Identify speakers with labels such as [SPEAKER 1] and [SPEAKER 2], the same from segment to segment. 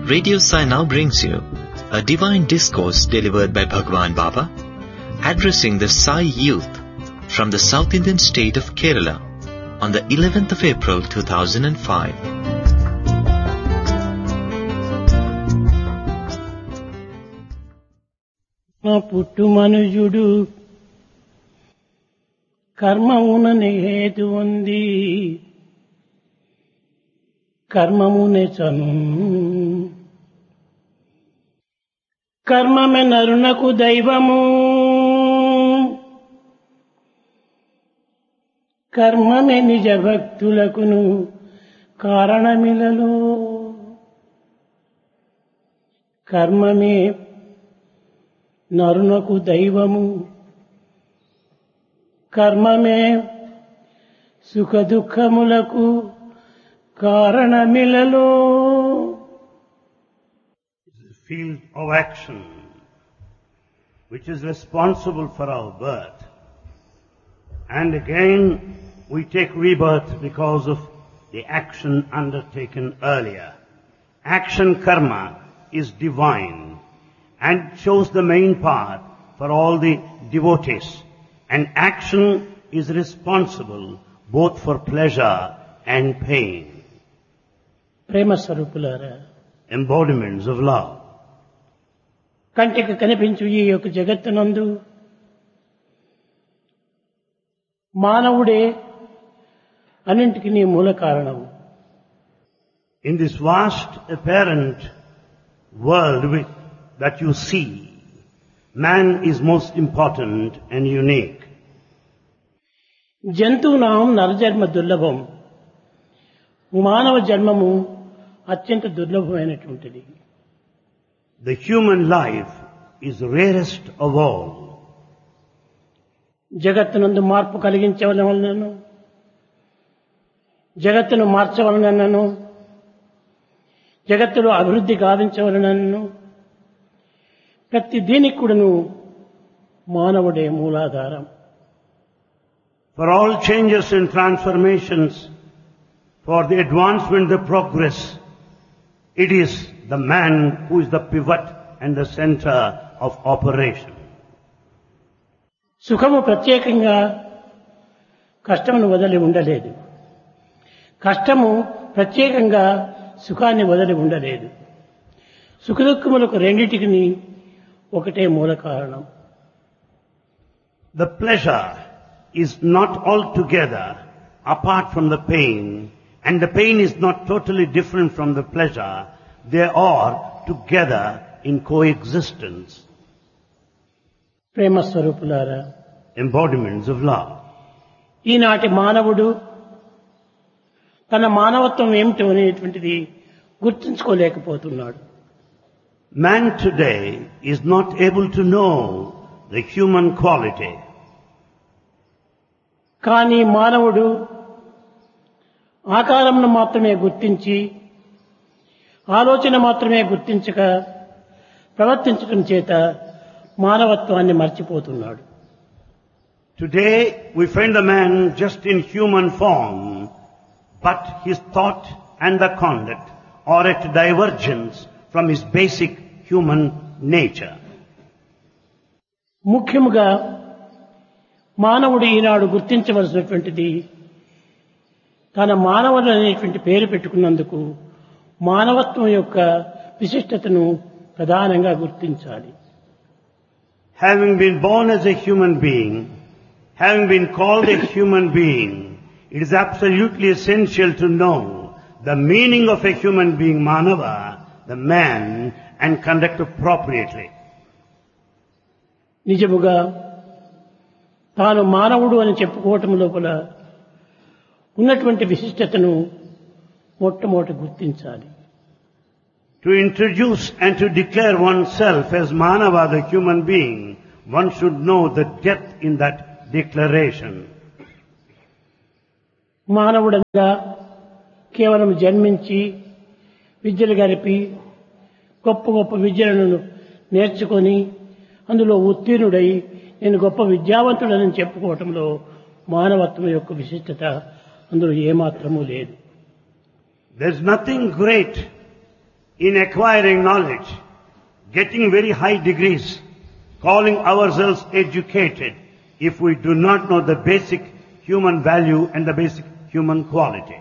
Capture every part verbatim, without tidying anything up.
[SPEAKER 1] Radio Sai now brings you a divine discourse delivered by Bhagwan Baba, addressing the Sai youth from the South Indian state of Kerala on the eleventh of April two thousand five.
[SPEAKER 2] మా పుట్టు మనుజుడు కర్మముననే హేతు ఉంది, కర్మమునే చను కర్మమే నరునకు దైవము, కర్మమే నిజ భక్తులకును కారణమిలలో, కర్మమే నరునకు దైవము, కర్మమే సుఖ దుఃఖములకు కారణమిలలో.
[SPEAKER 3] Field of action which is responsible for our birth, and again we take rebirth because of the action undertaken earlier. Action karma is divine and shows the main path for all the devotees, and action is responsible both for pleasure and pain.
[SPEAKER 2] ప్రేమ స్వరూపులారా,
[SPEAKER 3] Embodiments of love.
[SPEAKER 2] కంటికి కనిపించు ఈ యొక్క జగత్తునందు మానవుడే అన్నింటికి నీ మూల కారణము.
[SPEAKER 3] In this vast apparent world with, that you see, man is most important and unique.
[SPEAKER 2] జంతువునాం నరజన్మ దుర్లభం, మానవ జన్మము అత్యంత దుర్లభమైనటువంటిది.
[SPEAKER 3] The human life is rarest of all.
[SPEAKER 2] జగత్తునందు మార్పు కలిగించవలనను, జగత్తును మార్చవలనను, జగత్తులో అభివృద్ధి గావించవలనను, ప్రతి దీనికి కూడాను మానవుడే మూలాధారం.
[SPEAKER 3] For all changes and transformations, for the advancement, the progress, it is the man who is the pivot and the center of operation.
[SPEAKER 2] సుఖము ప్రత్యేకంగా కష్టమును వదిలి ఉండలేదు, కష్టము ప్రత్యేకంగా సుఖాన్ని వదిలి ఉండలేదు. సుఖదుఖములకు రెండింటికి ఒకటే మూల కారణం.
[SPEAKER 3] The pleasure is not altogether apart from the pain, and the pain is not totally different from the pleasure. They are together in coexistence.
[SPEAKER 2] ప్రేమ స్వరూపులారా,
[SPEAKER 3] Embodiments of love.
[SPEAKER 2] ఈనాటి మానవుడు తన మానవత్వం ఏమిటో అనేటువంటిది గుర్తించుకోలేకపోతున్నాడు.
[SPEAKER 3] Man today is not able to know the human quality.
[SPEAKER 2] కానీ మానవుడు ఆకారంను మాత్రమే గుర్తించి, ఆలోచన మాత్రమే గుర్తించక ప్రవర్తించడం చేత మానవత్వాన్ని మర్చిపోతున్నాడు.
[SPEAKER 3] Today we find the man just in human form, but his thought and the conduct are at divergence from his basic human nature.
[SPEAKER 2] ముఖ్యముగా మానవుడు ఈనాడు గుర్తించవలసినటువంటిది, తన మానవుడు అనేటువంటి పేరు పెట్టుకున్నందుకు మానవత్వం యొక్క విశిష్టతను ప్రధానంగా గుర్తించాలి.
[SPEAKER 3] Having been born as a human being, having been called a human being, it is absolutely essential to know the meaning of a human being, Manava, the man, and conduct appropriately.
[SPEAKER 2] నిజముగా తాను మానవుడు అని చెప్పుకోవటం లోపల ఉన్నటువంటి విశిష్టతను మొట్టమొదటి గుర్తించాలి.
[SPEAKER 3] To introduce and to declare oneself as Manava, the human being, one should know the depth in that declaration.
[SPEAKER 2] మానవుడంగా కేవలం జన్మించి విద్యలు గరిపి గొప్ప గొప్ప విద్యలను నేర్చుకొని అందులో ఉత్తీర్ణుడై నేను గొప్ప విద్యావంతుడని చెప్పుకోవటంలో మానవత్వం యొక్క విశిష్టత అందులో ఏమాత్రమూ లేదు.
[SPEAKER 3] There's nothing great in acquiring knowledge, getting very high degrees, calling ourselves educated, if we do not know the basic human value and the basic human quality.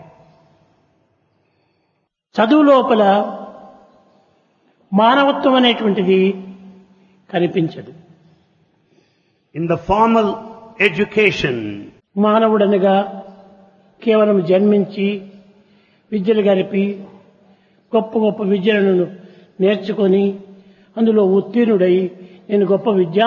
[SPEAKER 2] చదువు లోపల మానవత్వం అనేటువంటిది కనిపించదు.
[SPEAKER 3] In the formal education,
[SPEAKER 2] మానవుడనగా కేవలం జన్మించి విద్యలు గరిపి గొప్ప గొప్ప విద్యలను నేర్చుకొని అందులో ఉత్తీర్ణుడై నేను గొప్ప విద్యా